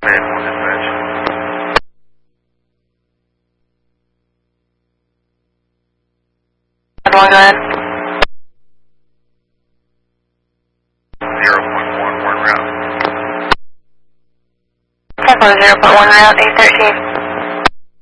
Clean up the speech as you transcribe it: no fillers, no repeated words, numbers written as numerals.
Bad 1 dispatch. Go ahead. 0.1, we're en route. 0.1 route, 813.